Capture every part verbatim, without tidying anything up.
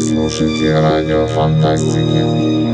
слушаете радио Фантастики.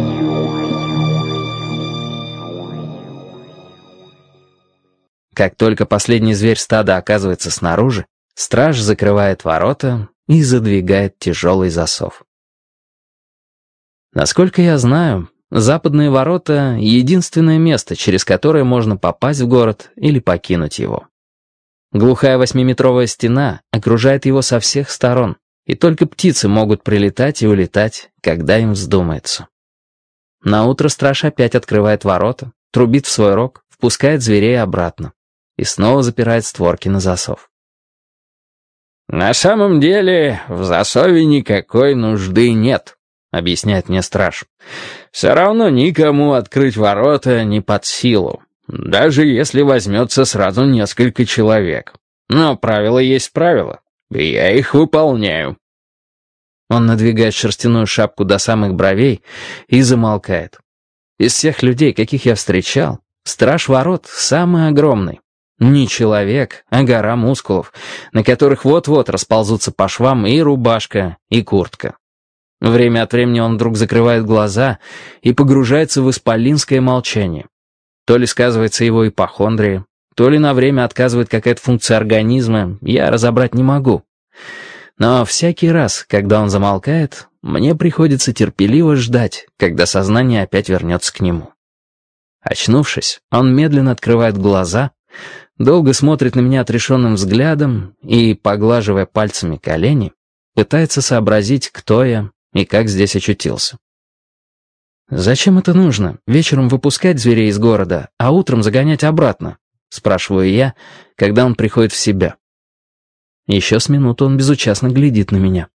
Как только последний зверь стада оказывается снаружи, страж закрывает ворота и задвигает тяжелый засов. Насколько я знаю, западные ворота — единственное место, через которое можно попасть в город или покинуть его. Глухая восьмиметровая стена окружает его со всех сторон, и только птицы могут прилетать и улетать, когда им вздумается. Наутро страж опять открывает ворота, трубит в свой рог, впускает зверей обратно и снова запирает створки на засов. «На самом деле в засове никакой нужды нет», — объясняет мне страж. «Все равно никому открыть ворота не под силу, даже если возьмется сразу несколько человек. Но правило есть правило, и я их выполняю». Он надвигает шерстяную шапку до самых бровей и замолкает. Из всех людей, каких я встречал, страж ворот самый огромный. Не человек, а гора мускулов, на которых вот-вот расползутся по швам и рубашка, и куртка. Время от времени он вдруг закрывает глаза и погружается в исполинское молчание. То ли сказывается его ипохондрия, то ли на время отказывает какая-то функция организма, я разобрать не могу. Но всякий раз, когда он замолкает, мне приходится терпеливо ждать, когда сознание опять вернется к нему. Очнувшись, он медленно открывает глаза, долго смотрит на меня отрешенным взглядом и, поглаживая пальцами колени, пытается сообразить, кто я и как здесь очутился. «Зачем это нужно? Вечером выпускать зверей из города, а утром загонять обратно?» — спрашиваю я, когда он приходит в себя. Еще с минуту он безучастно глядит на меня.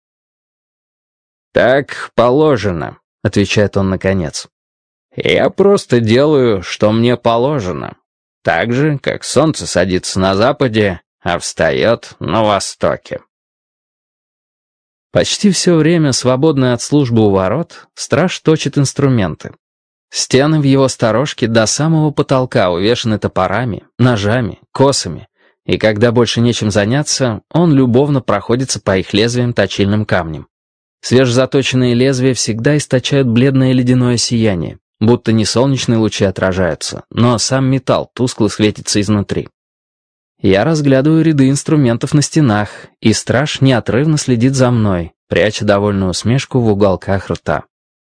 «Так положено», — отвечает он наконец. «Я просто делаю, что мне положено. Так же, как солнце садится на западе, а встает на востоке». Почти все время, свободное от службы у ворот, страж точит инструменты. Стены в его сторожке до самого потолка увешаны топорами, ножами, косами, и когда больше нечем заняться, он любовно проходится по их лезвиям точильным камнем. Свежезаточенные лезвия всегда источают бледное ледяное сияние, будто не солнечные лучи отражаются, но сам металл тускло светится изнутри. Я разглядываю ряды инструментов на стенах, и страж неотрывно следит за мной, пряча довольную усмешку в уголках рта.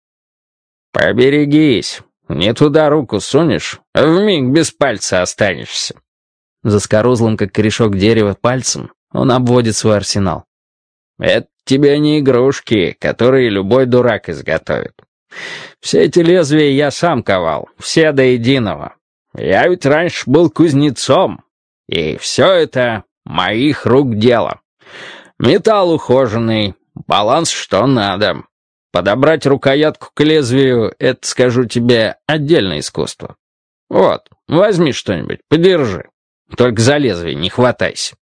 «Поберегись, не туда руку сунешь, вмиг без пальца останешься». Заскорузлым, как корешок дерева, пальцем он обводит свой арсенал. «Это тебе не игрушки, которые любой дурак изготовит. Все эти лезвия я сам ковал, все до единого. Я ведь раньше был кузнецом, и все это моих рук дело. Металл ухоженный, баланс что надо. Подобрать рукоятку к лезвию — это, скажу тебе, отдельное искусство. Вот, возьми что-нибудь, подержи. Только за лезвие не хватайся».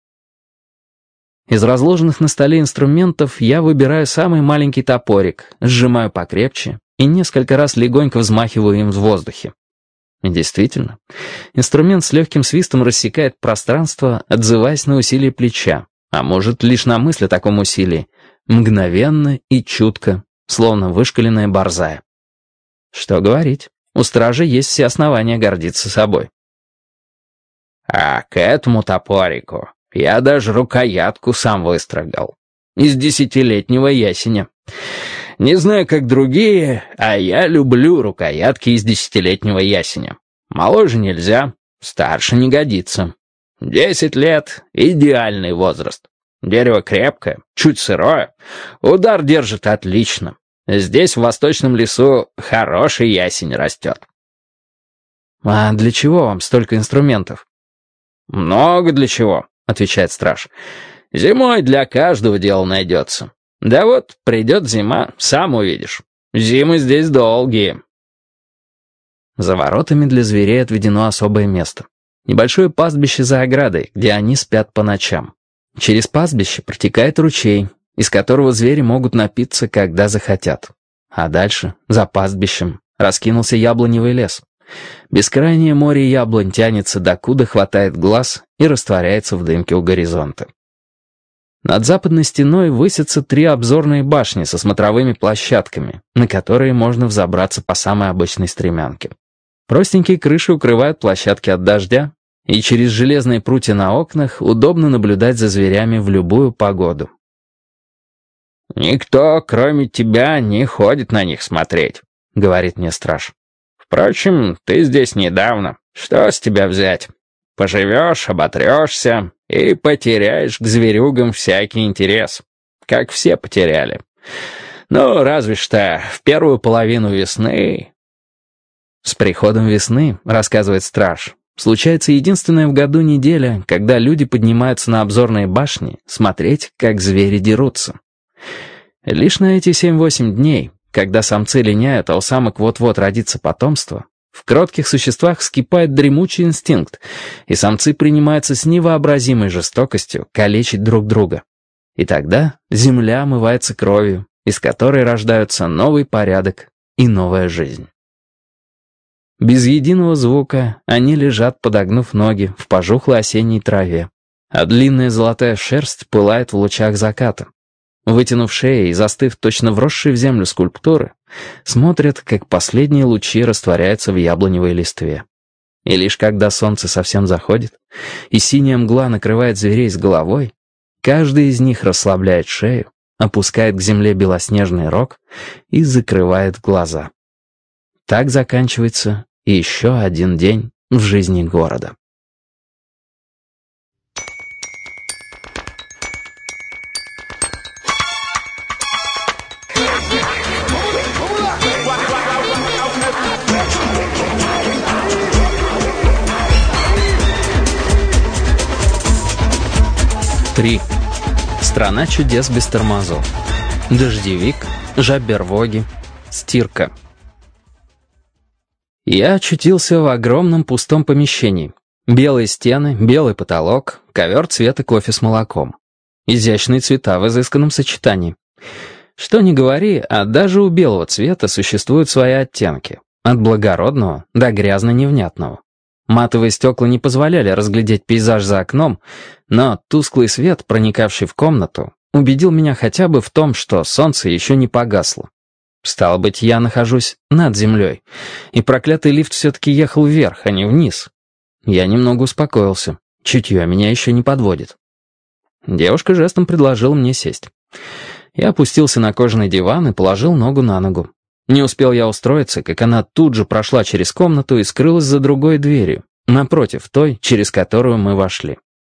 Из разложенных на столе инструментов я выбираю самый маленький топорик, сжимаю покрепче и несколько раз легонько взмахиваю им в воздухе. И действительно, инструмент с легким свистом рассекает пространство, отзываясь на усилие плеча, а может, лишь на мысль о таком усилии, мгновенно и чутко, словно вышкаленная борзая. Что говорить, у стража есть все основания гордиться собой. «А к этому топорику я даже рукоятку сам выстрогал. Из десятилетнего ясеня. Не знаю, как другие, а я люблю рукоятки из десятилетнего ясеня. Моложе нельзя, старше не годится. Десять лет — идеальный возраст. Дерево крепкое, чуть сырое, удар держит отлично. Здесь, в восточном лесу, хороший ясень растет». «А для чего вам столько инструментов?» «Много для чего», — отвечает страж. «Зимой для каждого дела найдется. Да вот, придет зима, сам увидишь. Зимы здесь долгие». За воротами для зверей отведено особое место. Небольшое пастбище за оградой, где они спят по ночам. Через пастбище протекает ручей, из которого звери могут напиться, когда захотят. А дальше, за пастбищем, раскинулся яблоневый лес. Бескрайнее море яблонь тянется, докуда хватает глаз, и растворяется в дымке у горизонта. Над западной стеной высятся три обзорные башни со смотровыми площадками, на которые можно взобраться по самой обычной стремянке. Простенькие крыши укрывают площадки от дождя, и через железные прутья на окнах удобно наблюдать за зверями в любую погоду. «Никто, кроме тебя, не ходит на них смотреть», — говорит мне страж. «Впрочем, ты здесь недавно. Что с тебя взять? Поживешь, оботрешься и потеряешь к зверюгам всякий интерес, как все потеряли. Ну, разве что в первую половину весны...» С приходом весны, рассказывает страж, случается единственная в году неделя, когда люди поднимаются на обзорные башни смотреть, как звери дерутся. Лишь на эти семь-восемь дней, когда самцы линяют, а у самок вот-вот родится потомство, в кротких существах вскипает дремучий инстинкт, и самцы принимаются с невообразимой жестокостью калечить друг друга. И тогда земля омывается кровью, из которой рождаются новый порядок и новая жизнь. Без единого звука они лежат, подогнув ноги, в пожухлой осенней траве, а длинная золотая шерсть пылает в лучах заката. Вытянув шеи и застыв точно вросшие в землю скульптуры, смотрят, как последние лучи растворяются в яблоневой листве. И лишь когда солнце совсем заходит, и синяя мгла накрывает зверей с головой, каждый из них расслабляет шею, опускает к земле белоснежный рог и закрывает глаза. Так заканчивается еще один день в жизни города. Три. Страна чудес без тормозов. Дождевик, жабервоги, стирка. Я очутился в огромном пустом помещении. Белые стены, белый потолок, ковер цвета кофе с молоком. Изящные цвета в изысканном сочетании. Что ни говори, а даже у белого цвета существуют свои оттенки. От благородного до грязно-невнятного. Матовые стекла не позволяли разглядеть пейзаж за окном, но тусклый свет, проникавший в комнату, убедил меня хотя бы в том, что солнце еще не погасло. Стало быть, я нахожусь над землей, и проклятый лифт все-таки ехал вверх, а не вниз. Я немного успокоился. Чутье меня еще не подводит. Девушка жестом предложила мне сесть. Я опустился на кожаный диван и положил ногу на ногу. Не успел я устроиться, как она тут же прошла через комнату и скрылась за другой дверью, напротив той, через которую мы вошли.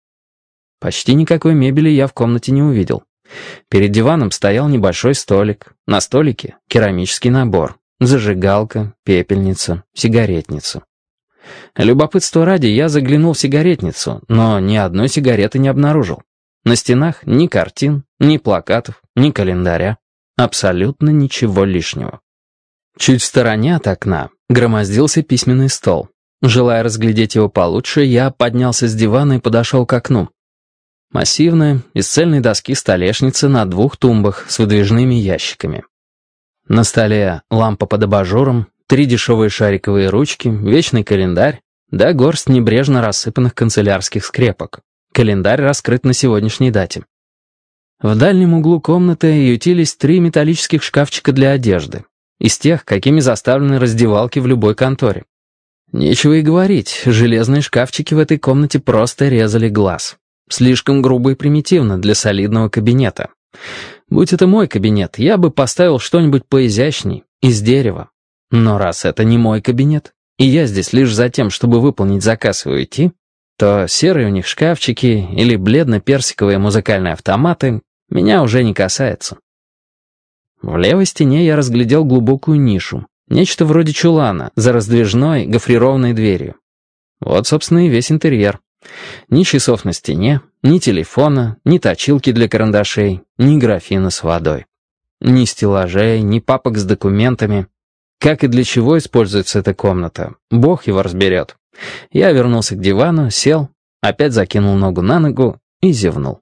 Почти никакой мебели я в комнате не увидел. Перед диваном стоял небольшой столик. На столике керамический набор, зажигалка, пепельница, сигаретница. Любопытство ради я заглянул в сигаретницу, но ни одной сигареты не обнаружил. На стенах ни картин, ни плакатов, ни календаря. Абсолютно ничего лишнего. Чуть в стороне от окна громоздился письменный стол. Желая разглядеть его получше, я поднялся с дивана и подошел к окну. Массивная, из цельной доски столешница на двух тумбах с выдвижными ящиками. На столе лампа под абажуром, три дешевые шариковые ручки, вечный календарь, да горсть небрежно рассыпанных канцелярских скрепок. Календарь раскрыт на сегодняшней дате. В дальнем углу комнаты ютились три металлических шкафчика для одежды, из тех, какими заставлены раздевалки в любой конторе. Нечего и говорить, железные шкафчики в этой комнате просто резали глаз. Слишком грубо и примитивно для солидного кабинета. Будь это мой кабинет, я бы поставил что-нибудь поизящней, из дерева. Но раз это не мой кабинет, и я здесь лишь за тем, чтобы выполнить заказ и уйти, то серые у них шкафчики или бледно-персиковые музыкальные автоматы меня уже не касается. В левой стене я разглядел глубокую нишу, нечто вроде чулана, за раздвижной гофрированной дверью. Вот, собственно, и весь интерьер. Ни часов на стене, ни телефона, ни точилки для карандашей, ни графина с водой. Ни стеллажей, ни папок с документами. Как и для чего используется эта комната, бог его разберет. Я вернулся к дивану, сел, опять закинул ногу на ногу и зевнул.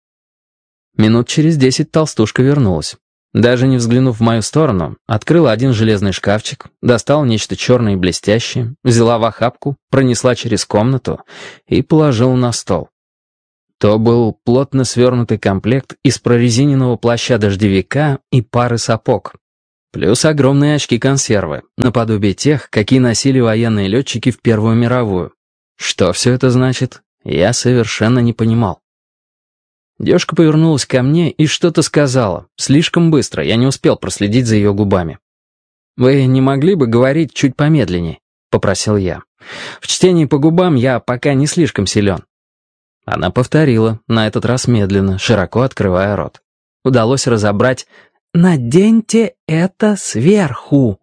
Минут через десять толстушка вернулась. Даже не взглянув в мою сторону, открыла один железный шкафчик, достала нечто черное и блестящее, взяла в охапку, пронесла через комнату и положила на стол. То был плотно свернутый комплект из прорезиненного плаща-дождевика и пары сапог. Плюс огромные очки-консервы, наподобие тех, какие носили военные летчики в Первую мировую. Что все это значит, я совершенно не понимал. Девушка повернулась ко мне и что-то сказала. Слишком быстро, я не успел проследить за ее губами. «Вы не могли бы говорить чуть помедленнее?» — попросил я. «В чтении по губам я пока не слишком силен». Она повторила, на этот раз медленно, широко открывая рот. Удалось разобрать «Наденьте это сверху».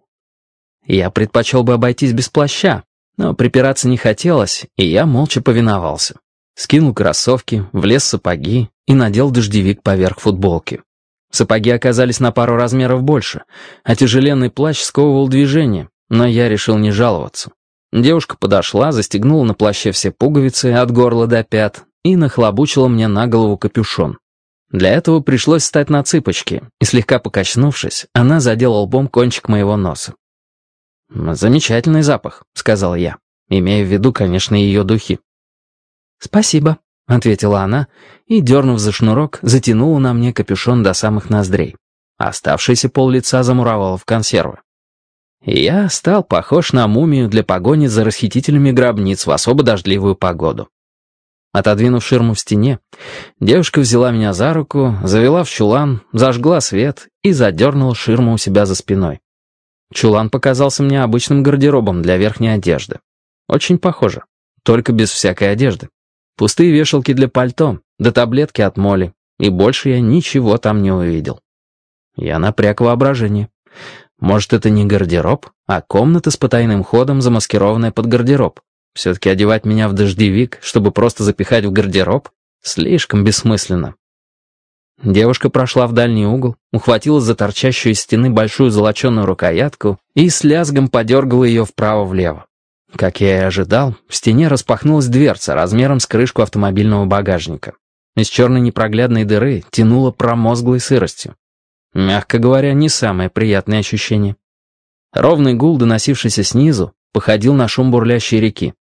Я предпочел бы обойтись без плаща, но припираться не хотелось, и я молча повиновался. Скинул кроссовки, влез в сапоги и надел дождевик поверх футболки. Сапоги оказались на пару размеров больше, а тяжеленный плащ сковывал движение, но я решил не жаловаться. Девушка подошла, застегнула на плаще все пуговицы от горла до пят и нахлобучила мне на голову капюшон. Для этого пришлось встать на цыпочки, и слегка покачнувшись, она задела лбом кончик моего носа. «Замечательный запах», — сказал я, имея в виду, конечно, ее духи. «Спасибо», — ответила она и, дернув за шнурок, затянула на мне капюшон до самых ноздрей. Оставшийся пол лица замуровала в консервы. И я стал похож на мумию для погони за расхитителями гробниц в особо дождливую погоду. Отодвинув ширму в стене, девушка взяла меня за руку, завела в чулан, зажгла свет и задернула ширму у себя за спиной. Чулан показался мне обычным гардеробом для верхней одежды. Очень похоже, только без всякой одежды. Пустые вешалки для пальто, да таблетки от моли, и больше я ничего там не увидел. Я напряг воображение. Может, это не гардероб, а комната с потайным ходом, замаскированная под гардероб. Все-таки одевать меня в дождевик, чтобы просто запихать в гардероб, слишком бессмысленно. Девушка прошла в дальний угол, ухватилась за торчащую из стены большую золоченую рукоятку и с лязгом подергала ее вправо-влево. Как я и ожидал, в стене распахнулась дверца размером с крышку автомобильного багажника. Из черной непроглядной дыры тянуло промозглой сыростью. Мягко говоря, не самое приятное ощущение. Ровный гул, доносившийся снизу, походил на шум бурлящей реки.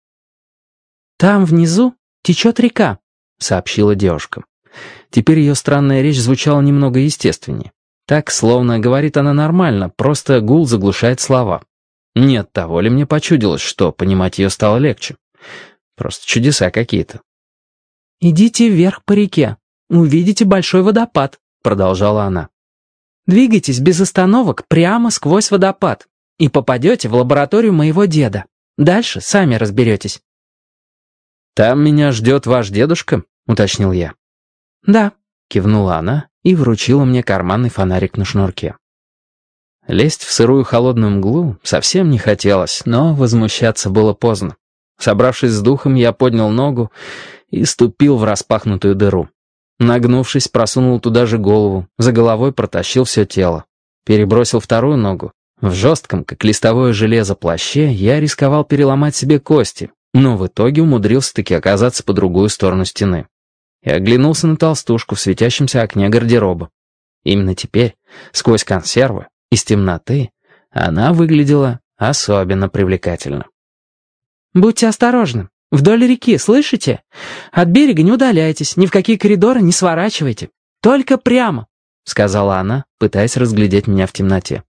«Там внизу течет река», — сообщила девушка. Теперь ее странная речь звучала немного естественнее. Так, словно говорит она нормально, просто гул заглушает слова. Нет, того ли мне почудилось, что понимать ее стало легче. Просто чудеса какие-то. «Идите вверх по реке, увидите большой водопад», — продолжала она. «Двигайтесь без остановок прямо сквозь водопад и попадете в лабораторию моего деда. Дальше сами разберетесь». «Там меня ждет ваш дедушка?» — уточнил я. «Да», — кивнула она и вручила мне карманный фонарик на шнурке. Лезть в сырую холодную мглу совсем не хотелось, но возмущаться было поздно. Собравшись с духом, я поднял ногу и ступил в распахнутую дыру. Нагнувшись, просунул туда же голову, за головой протащил все тело. Перебросил вторую ногу. В жестком, как листовое железо, плаще я рисковал переломать себе кости, но в итоге умудрился-таки оказаться по другую сторону стены. И оглянулся на толстушку в светящемся окне гардероба. Именно теперь, сквозь консервы, из темноты, она выглядела особенно привлекательно. «Будьте осторожны. Вдоль реки, слышите? От берега не удаляйтесь, ни в какие коридоры не сворачивайте. Только прямо», — сказала она, пытаясь разглядеть меня в темноте.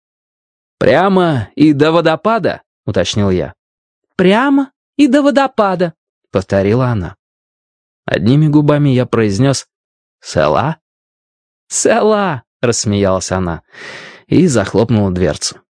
«Прямо и до водопада?» — уточнил я. «Прямо и до водопада», — повторила она. Одними губами я произнес «Села?» «Села», — рассмеялась она и захлопнула дверцу.